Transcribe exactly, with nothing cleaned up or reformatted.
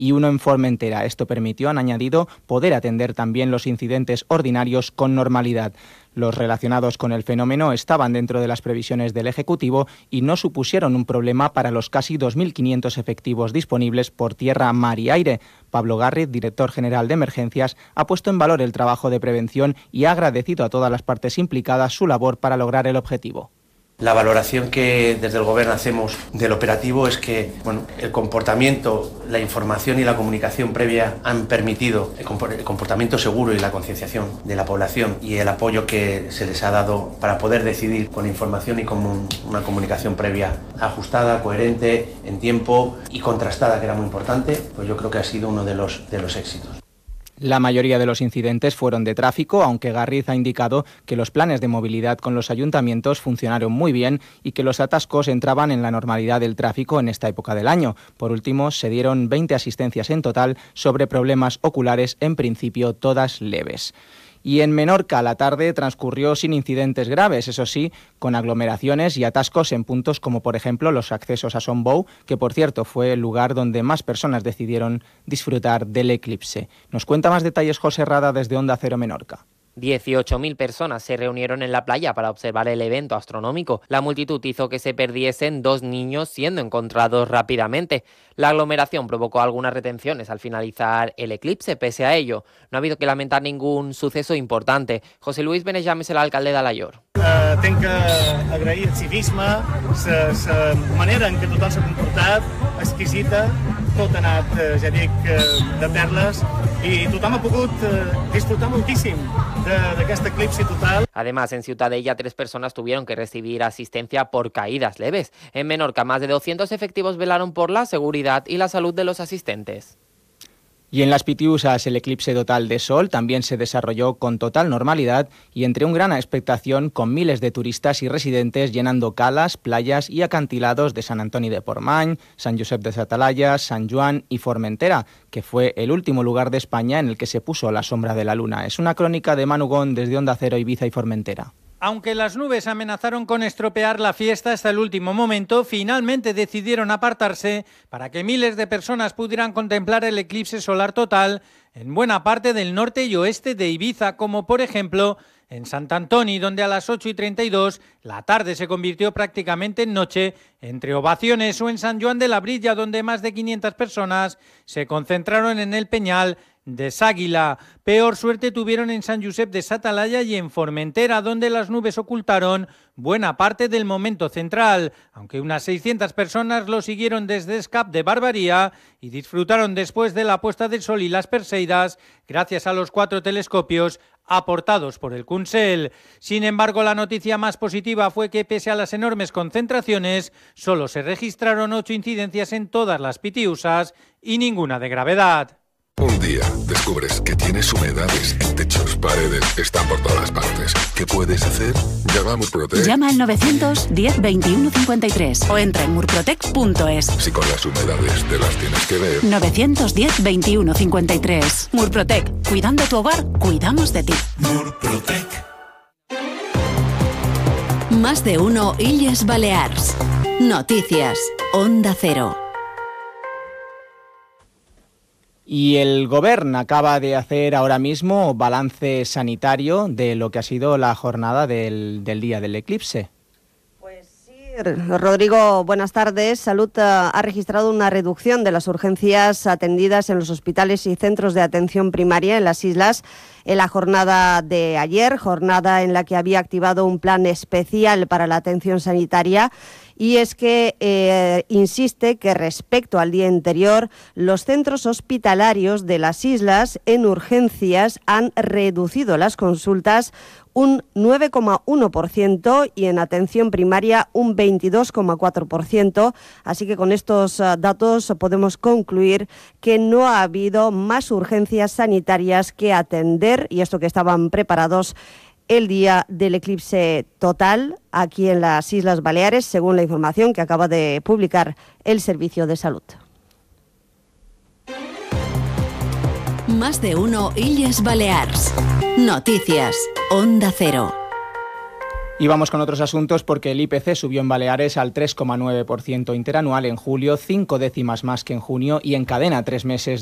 y uno en Formentera. Esto permitió, han añadido, poder atender también los incidentes ordinarios con normalidad. Los relacionados con el fenómeno estaban dentro de las previsiones del Ejecutivo y no supusieron un problema para los casi dos mil quinientos efectivos disponibles por tierra, mar y aire. Pablo Garriz, director general de Emergencias, ha puesto en valor el trabajo de prevención y ha agradecido a todas las partes implicadas su labor para lograr el objetivo. La valoración que desde el Gobierno hacemos del operativo es que bueno, el comportamiento, la información y la comunicación previa han permitido el comportamiento seguro y la concienciación de la población y el apoyo que se les ha dado para poder decidir con información y con un, una comunicación previa ajustada, coherente, en tiempo y contrastada, que era muy importante, pues yo creo que ha sido uno de los, de los éxitos. La mayoría de los incidentes fueron de tráfico, aunque Garriz ha indicado que los planes de movilidad con los ayuntamientos funcionaron muy bien y que los atascos entraban en la normalidad del tráfico en esta época del año. Por último, se dieron veinte asistencias en total sobre problemas oculares, en principio todas leves. Y en Menorca la tarde transcurrió sin incidentes graves, eso sí, con aglomeraciones y atascos en puntos como por ejemplo los accesos a Son Bou, que por cierto fue el lugar donde más personas decidieron disfrutar del eclipse. Nos cuenta más detalles José Rada desde Onda Cero Menorca. dieciocho mil personas se reunieron en la playa para observar el evento astronómico. La multitud hizo que se perdiesen dos niños siendo encontrados rápidamente. La aglomeración provocó algunas retenciones al finalizar el eclipse. Pese a ello, no ha habido que lamentar ningún suceso importante. José Luis Benejam és l'alcalde d'Alaior. Uh, tenc que agrair el civisme, la manera en què tothom s'ha comportat, exquisita, tot ha anat, ja dic, de perles, i tothom ha pogut disfrutar moltíssim d'aquest eclipsi total. Además, en Ciutadella, tres personas tuvieron que recibir asistencia por caídas leves. En Menorca, más de doscientos efectivos velaron por la seguridad y la salud de los asistentes. Y en las Pitiusas el eclipse total de sol también se desarrolló con total normalidad y entre una gran expectación con miles de turistas y residentes llenando calas, playas y acantilados de San Antoni de Portmany, San Josep de Satalaya, San Joan y Formentera, que fue el último lugar de España en el que se puso la sombra de la luna. Es una crónica de Manu Gón desde Onda Cero, Ibiza y Formentera. Aunque las nubes amenazaron con estropear la fiesta hasta el último momento, finalmente decidieron apartarse para que miles de personas pudieran contemplar el eclipse solar total en buena parte del norte y oeste de Ibiza, como por ejemplo en Sant Antoni, donde a las ocho y treinta y dos la tarde se convirtió prácticamente en noche, entre ovaciones, o en San Joan de Labrilla, donde más de quinientas personas se concentraron en el Peñal de Ságila. Peor suerte tuvieron en San Josep de Satalaya y en Formentera, donde las nubes ocultaron buena parte del momento central, aunque unas seiscientas personas lo siguieron desde Escap de Barbaría y disfrutaron después de la puesta del sol y las Perseidas gracias a los cuatro telescopios aportados por el Consell. Sin embargo, la noticia más positiva fue que pese a las enormes concentraciones, solo se registraron ocho incidencias en todas las Pitiusas y ninguna de gravedad. Un día descubres que tienes humedades en techos, paredes, están por todas partes. ¿Qué puedes hacer? Llama a Murprotec. Llama al novecientos diez veintiuno cincuenta y tres o entra en murprotec punto es. Si con las humedades te las tienes que ver. novecientos diez veintiuno cincuenta y tres. Murprotec. Cuidando tu hogar, cuidamos de ti. Murprotec. Más de uno Illes Balears. Noticias. Onda Cero. Y el Govern acaba de hacer ahora mismo balance sanitario de lo que ha sido la jornada del, del día del eclipse. Pues sí, Rodrigo, buenas tardes. Salud ha registrado una reducción de las urgencias atendidas en los hospitales y centros de atención primaria en las islas en la jornada de ayer, jornada en la que había activado un plan especial para la atención sanitaria. Y es que eh, insiste que respecto al día anterior, los centros hospitalarios de las islas en urgencias han reducido las consultas un nueve coma uno por ciento y en atención primaria un veintidós coma cuatro por ciento. Así que con estos uh, datos podemos concluir que no ha habido más urgencias sanitarias que atender, y esto que estaban preparados el día del eclipse total aquí en las Islas Baleares, según la información que acaba de publicar el Servicio de Salud. Más de uno Illes Balears. Noticias. Onda Cero. Y vamos con otros asuntos porque el I P C subió en Baleares al tres coma nueve por ciento interanual en julio, cinco décimas más que en junio y encadena tres meses